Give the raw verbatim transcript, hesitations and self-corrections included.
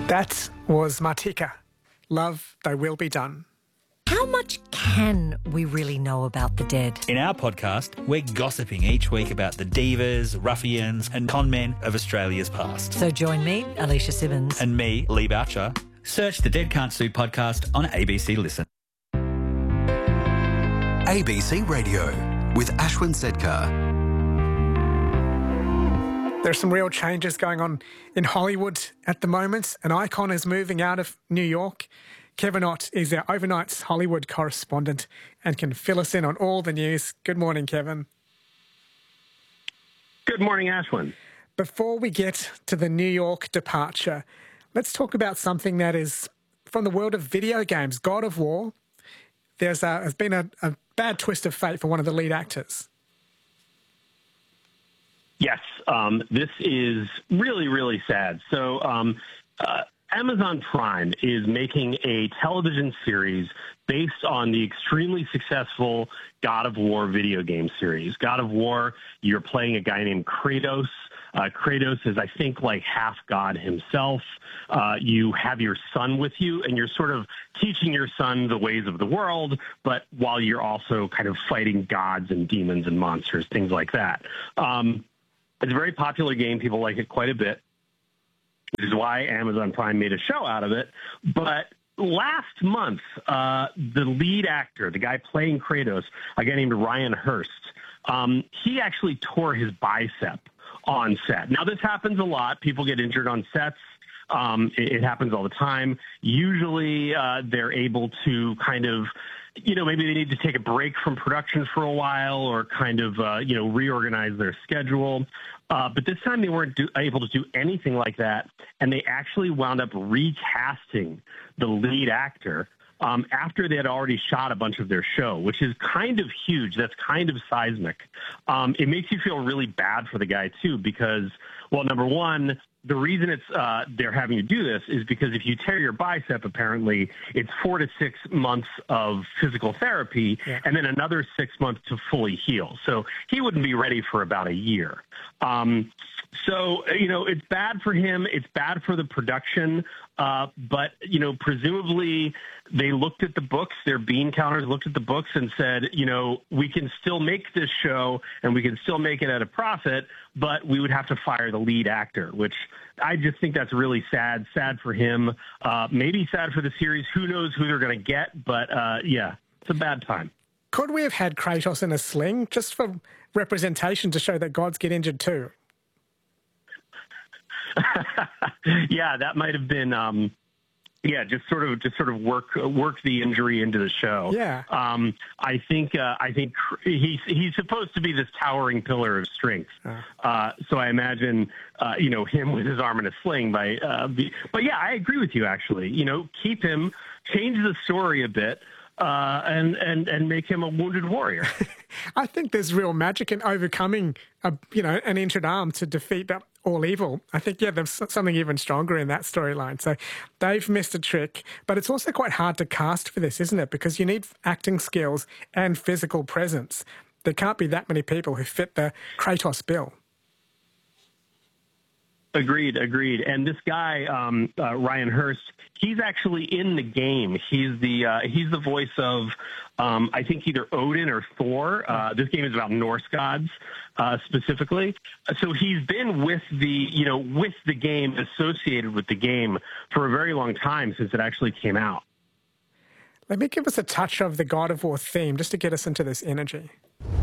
That was Martika. Love, Thy Will Be Done. How much can we really know about the dead? In our podcast, we're gossiping each week about the divas, ruffians and con men of Australia's past. So join me, Alicia Simmons. And me, Lee Boucher. Search the Dead Can't Sue podcast on A B C Listen. A B C Radio with Ashwin Sedkar. There's some real changes going on in Hollywood at the moment. An icon is moving out of New York. Kevin Ott is our overnight's Hollywood correspondent and can fill us in on all the news. Good morning, Kevin. Good morning, Ashwin. Before we get to the New York departure, let's talk about something that is from the world of video games, God of War. There's, a, there's been a, a bad twist of fate for one of the lead actors. Yes, um, this is really, really sad. So um, uh, Amazon Prime is making a television series based on the extremely successful God of War video game series. God of War, you're playing a guy named Kratos. Uh, Kratos is, I think, like half God himself. Uh, you have your son with you, and you're sort of teaching your son the ways of the world, but while you're also kind of fighting gods and demons and monsters, things like that. Um, It's a very popular game. People like it quite a bit, which is why Amazon Prime made a show out of it. But last month, uh, the lead actor, the guy playing Kratos, a guy named Ryan Hurst, um, he actually tore his bicep on set. Now, this happens a lot. People get injured on sets. Um, it, it happens all the time. Usually uh, they're able to kind of, you know, maybe they need to take a break from production for a while or kind of, uh, you know, reorganize their schedule. Uh, but this time they weren't do, able to do anything like that. And they actually wound up recasting the lead actor um, after they had already shot a bunch of their show, which is kind of huge. That's kind of seismic. Um, it makes you feel really bad for the guy, too, because, well, number one, the reason it's uh, they're having to do this is because if you tear your bicep, apparently it's four to six months of physical therapy yeah. and then another six months to fully heal. So he wouldn't be ready for about a year. Um, so, you know, it's bad for him. It's bad for the production. Uh, but, you know, presumably they looked at the books, their bean counters looked at the books and said, you know, we can still make this show and we can still make it at a profit, but we would have to fire the lead actor, which I just think that's really sad, sad for him, uh, maybe sad for the series. Who knows who they're going to get, but uh, yeah, it's a bad time. Could we have had Kratos in a sling just for representation to show that gods get injured too? Yeah, that might have been, um, yeah, just sort of, just sort of work work the injury into the show. Yeah, um, I think uh, I think he's he's supposed to be this towering pillar of strength. Uh. Uh, so I imagine uh, you know him with his arm in a sling. By uh, be, but yeah, I agree with you. Actually, you know, keep him, change the story a bit. Uh, and, and, and make him a wounded warrior. I think there's real magic in overcoming, a, you know, an injured arm to defeat all evil. I think, yeah, there's something even stronger in that storyline. So they've missed a trick, but it's also quite hard to cast for this, isn't it? Because you need acting skills and physical presence. There can't be that many people who fit the Kratos bill. Agreed, agreed. And this guy, um, uh, Ryan Hurst, he's actually in the game. He's the uh, he's the voice of, um, I think, either Odin or Thor. Uh, this game is about Norse gods uh, specifically. So he's been with the, you know, with the game, associated with the game for a very long time since it actually came out. Let me give us a touch of the God of War theme just to get us into this energy.